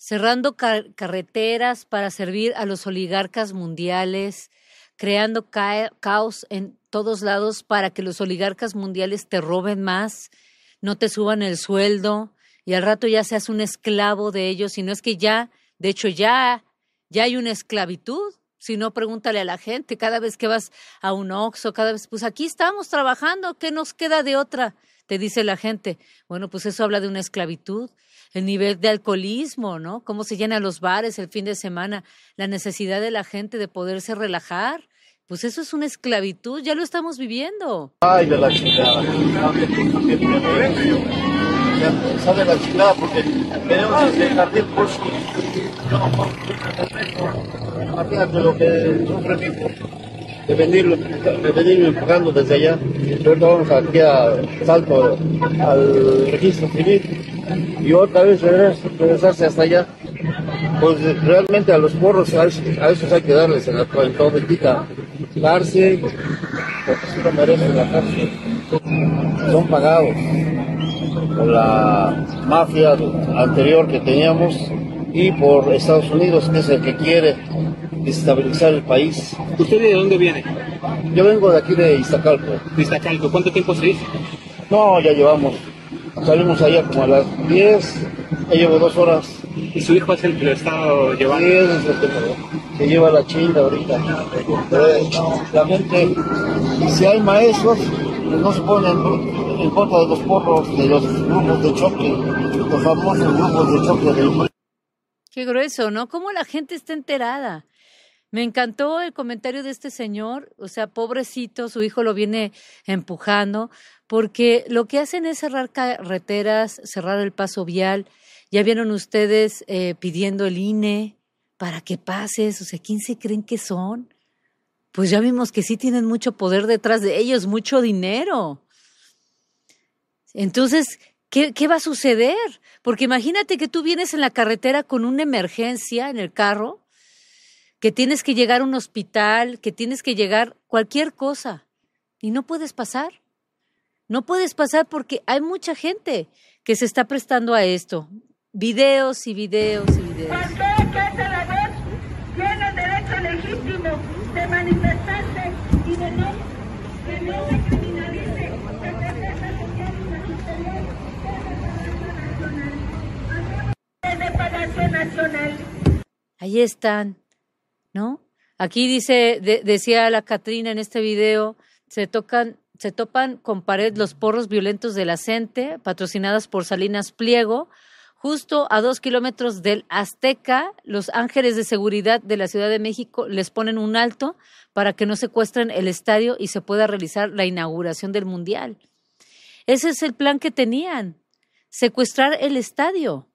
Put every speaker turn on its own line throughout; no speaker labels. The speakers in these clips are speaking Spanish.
cerrando carreteras para servir a los oligarcas mundiales, creando caos en todos lados para que los oligarcas mundiales te roben más, no te suban el sueldo y al rato ya seas un esclavo de ellos. Y no es que ya, de hecho ya hay una esclavitud. Si no, pregúntale a la gente, cada vez que vas a un Oxxo, cada vez, pues aquí estamos trabajando, ¿qué nos queda de otra? Te dice la gente. Bueno, pues eso habla de una esclavitud. El nivel de alcoholismo, ¿no? Cómo se llenan los bares el fin de semana, la necesidad de la gente de poderse relajar. Pues eso es una esclavitud, ya lo estamos viviendo.
Ay, de la chingada. Sale la chingada porque tenemos que dejar por su... Imagínate lo que sufre mi hijo de venirme pagando desde allá. Ahorita vamos aquí a Salto al registro civil y otra vez regresarse hasta allá. Pues realmente a los porros a esos hay que darles en todo bendita cárcel, porque si no merecen la cárcel. Son pagados por la mafia anterior que teníamos y por Estados Unidos, que es el que quiere desestabilizar el país.
¿Usted de dónde viene?
Yo vengo de aquí de Iztacalco.
De Iztacalco. ¿Cuánto tiempo se hizo?
No, ya llevamos. Salimos allá como a las 10, ya llevo 2 horas.
¿Y su hijo es el que lo está llevando?
Sí, es el que se lleva la chinga ahorita. La gente, y si hay maestros, pues no se ponen en contra de los porros, de los grupos de choque, los famosos grupos de choque del...
Qué grueso, ¿no? ¿Cómo la gente está enterada? Me encantó el comentario de este señor, o sea, pobrecito, su hijo lo viene empujando, porque lo que hacen es cerrar carreteras, cerrar el paso vial. Ya vieron ustedes pidiendo el INE para que pases, o sea, ¿quién se creen que son? Pues ya vimos que sí tienen mucho poder detrás de ellos, mucho dinero. Entonces, ¿qué va a suceder? Porque imagínate que tú vienes en la carretera con una emergencia en el carro, que tienes que llegar a un hospital, que tienes que llegar cualquier cosa, y no puedes pasar. No puedes pasar porque hay mucha gente que se está prestando a esto. Videos y videos y videos.
Cualquiera que alza la voz tiene el derecho legítimo de manifestarse y de no se criminalice la defensa social y la superior desde Palacio Nacional.
Ahí están, ¿no? Aquí decía la Catrina en este video, se topan con pared los porros violentos de la CENTE, patrocinadas por Salinas Pliego. Justo a 2 kilómetros del Azteca, los ángeles de seguridad de la Ciudad de México les ponen un alto para que no secuestren el estadio y se pueda realizar la inauguración del Mundial. Ese es el plan que tenían, secuestrar el estadio.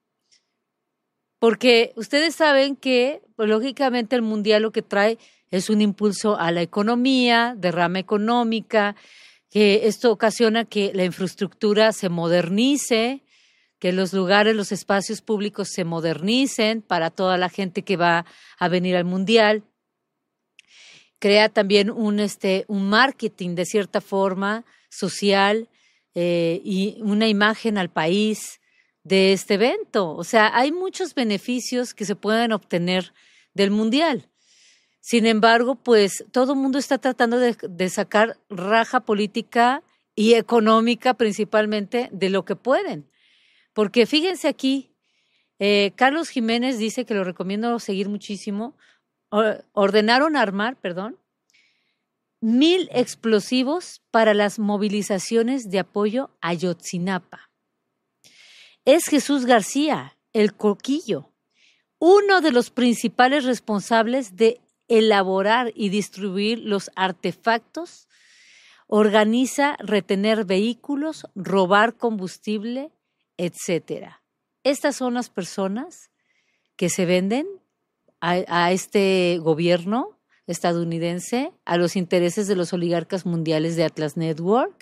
Porque ustedes saben que, pues, lógicamente, el Mundial lo que trae es un impulso a la economía, derrama económica, que esto ocasiona que la infraestructura se modernice, que los lugares, los espacios públicos se modernicen para toda la gente que va a venir al Mundial. Crea también un marketing de cierta forma social y una imagen al país de este evento. O sea, hay muchos beneficios que se pueden obtener del Mundial. Sin embargo, pues todo el mundo está tratando de sacar raja política y económica principalmente de lo que pueden. Porque fíjense aquí, Carlos Jiménez dice, que lo recomiendo seguir muchísimo, ordenaron armar, 1,000 explosivos para las movilizaciones de apoyo a Ayotzinapa. Es Jesús García, el Coquillo, uno de los principales responsables de elaborar y distribuir los artefactos, organiza retener vehículos, robar combustible, etcétera. Estas son las personas que se venden a este gobierno estadounidense, a los intereses de los oligarcas mundiales de Atlas Network.